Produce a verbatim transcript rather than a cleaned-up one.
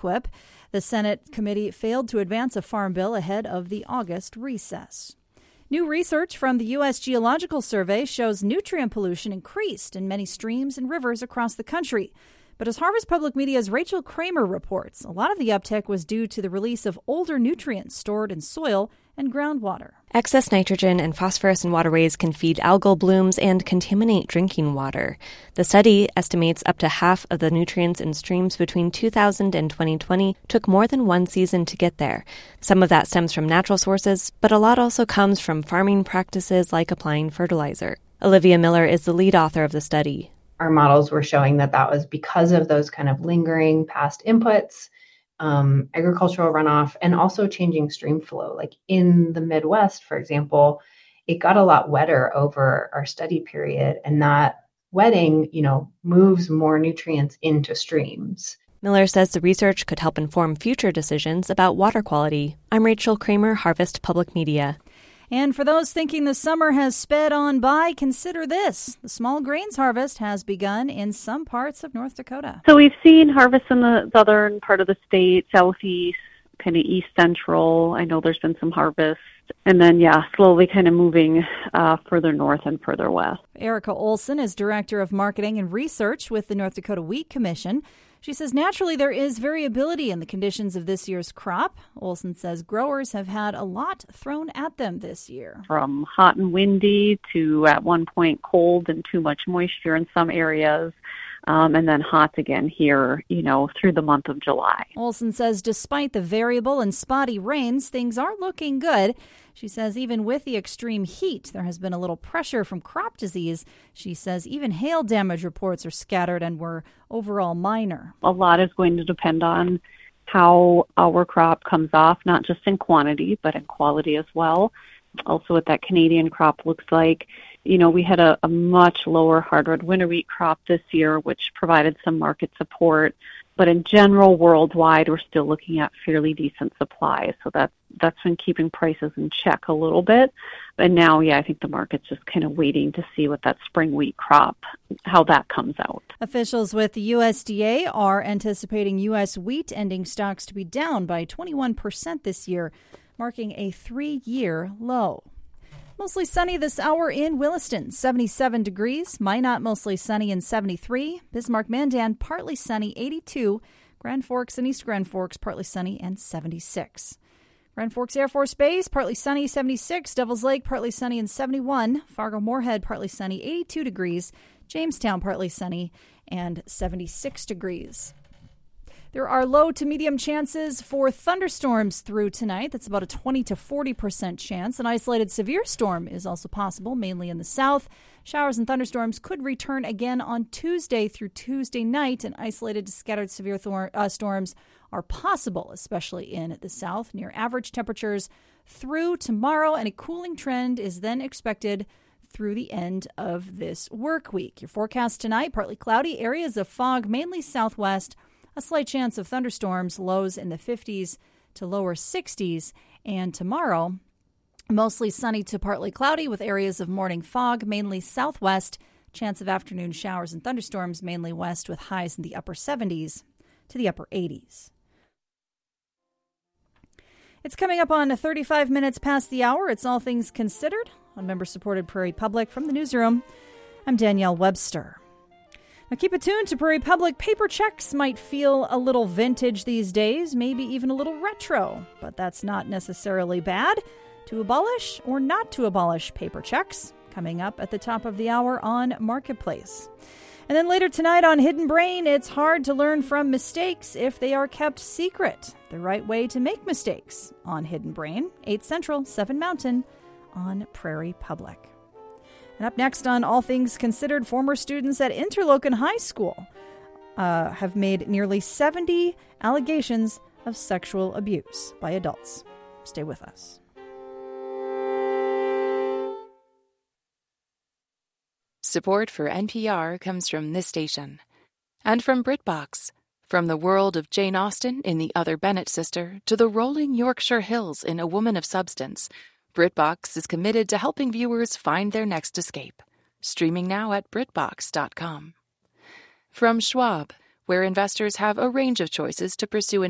Q I P. The Senate committee failed to advance a farm bill ahead of the August recess. New research from the U S Geological Survey shows nutrient pollution increased in many streams and rivers across the country. But as Harvest Public Media's Rachel Kramer reports, a lot of the uptick was due to the release of older nutrients stored in soil and groundwater. Excess nitrogen and phosphorus in waterways can feed algal blooms and contaminate drinking water. The study estimates up to half of the nutrients in streams between two thousand and twenty twenty took more than one season to get there. Some of that stems from natural sources, but a lot also comes from farming practices like applying fertilizer. Olivia Miller is the lead author of the study. Our models were showing that that was because of those kind of lingering past inputs, um, agricultural runoff, and also changing stream flow. Like in the Midwest, for example, it got a lot wetter over our study period, and that wetting, you know, moves more nutrients into streams. Miller says the research could help inform future decisions about water quality. I'm Rachel Kramer, Harvest Public Media. And for those thinking the summer has sped on by, consider this. The small grains harvest has begun in some parts of North Dakota. So we've seen harvests in the southern part of the state, southeast, kind of east central. I know there's been some harvest. And then, yeah, slowly kind of moving uh, further north and further west. Erica Olson is Director of Marketing and Research with the North Dakota Wheat Commission. She says naturally there is variability in the conditions of this year's crop. Olson says growers have had a lot thrown at them this year. From hot and windy to at one point cold and too much moisture in some areas. Um, and then hot again here, you know, through the month of July. Olson says despite the variable and spotty rains, things are looking good. She says even with the extreme heat, there has been a little pressure from crop disease. She says even hail damage reports are scattered and were overall minor. A lot is going to depend on how our crop comes off, not just in quantity, but in quality as well. Also what that Canadian crop looks like. You know, we had a, a much lower hard red winter wheat crop this year, which provided some market support. But in general, worldwide, we're still looking at fairly decent supply. So that, that's been keeping prices in check a little bit. And now, yeah, I think the market's just kind of waiting to see what that spring wheat crop, how that comes out. Officials with the U S D A are anticipating U S wheat ending stocks to be down by twenty-one percent this year, marking a three-year low. Mostly sunny this hour in Williston, seventy-seven degrees. Minot, mostly sunny and seventy-three. Bismarck-Mandan, partly sunny, eighty-two. Grand Forks and East Grand Forks, partly sunny and seventy-six. Grand Forks Air Force Base, partly sunny, seventy-six. Devils Lake, partly sunny and seventy-one. Fargo-Moorhead, partly sunny, eighty-two degrees. Jamestown, partly sunny and seventy-six degrees. There are low to medium chances for thunderstorms through tonight. That's about a twenty to forty percent chance. An isolated severe storm is also possible, mainly in the south. Showers and thunderstorms could return again on Tuesday through Tuesday night, and isolated to scattered severe thor- uh, storms are possible, especially in the south, near average temperatures through tomorrow, and a cooling trend is then expected through the end of this work week. Your forecast tonight, partly cloudy, areas of fog, mainly southwest. A slight chance of thunderstorms, lows in the fifties to lower sixties. And tomorrow, mostly sunny to partly cloudy with areas of morning fog, mainly southwest. Chance of afternoon showers and thunderstorms, mainly west with highs in the upper seventies to the upper eighties. It's coming up on thirty-five minutes past the hour. It's All Things Considered on member-supported Prairie Public. From the newsroom, I'm Danielle Webster. Now keep it tuned to Prairie Public. Paper checks might feel a little vintage these days, maybe even a little retro, but that's not necessarily bad. To abolish or not to abolish paper checks, coming up at the top of the hour on Marketplace. And then later tonight on Hidden Brain, it's hard to learn from mistakes if they are kept secret. The right way to make mistakes on Hidden Brain, eight Central, seven Mountain on Prairie Public. And up next on All Things Considered, former students at Interlochen High School uh, have made nearly seventy allegations of sexual abuse by adults. Stay with us. Support for N P R comes from this station. And from BritBox. From the world of Jane Austen in The Other Bennett Sister to the rolling Yorkshire Hills in A Woman of Substance, BritBox is committed to helping viewers find their next escape. Streaming now at Brit Box dot com. From Schwab, where investors have a range of choices to pursue